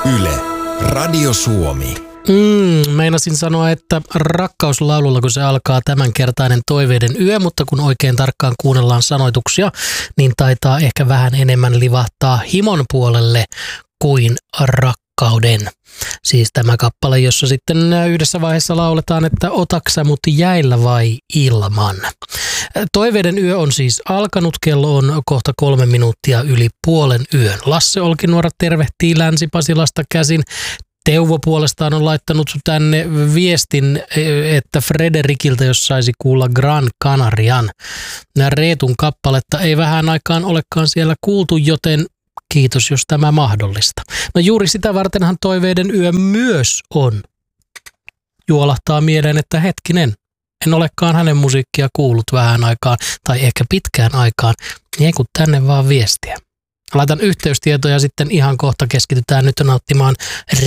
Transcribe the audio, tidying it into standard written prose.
Yle, Radio Suomi. Meinasin sanoa, että rakkauslaululla, kun se alkaa tämänkertainen toiveiden yö, mutta kun oikein tarkkaan kuunnellaan sanoituksia, niin taitaa ehkä vähän enemmän livahtaa himon puolelle kuin rakkauden. Siis tämä kappale, jossa sitten yhdessä vaiheessa lauletaan, että otaksä mut jäillä vai ilman. Toiveiden yö on siis alkanut, kello on kohta 3 minuuttia yli puolen yön. Lasse Olkinuora tervehtii Länsi-Pasilasta käsin. Teuvo puolestaan on laittanut tänne viestin, että Frederikiltä, jos saisi kuulla Gran Canarian. Reetun kappaletta ei vähän aikaan olekaan siellä kuultu, joten kiitos, jos tämä mahdollista. No juuri sitä vartenhan toiveiden yö myös on. Juolahtaa mieleen, että hetkinen, en olekaan hänen musiikkia kuullut vähän aikaan, tai ehkä pitkään aikaan, niin ei kun tänne vaan viestiä. Laitan yhteystietoja sitten ihan kohta, keskitytään nyt nauttimaan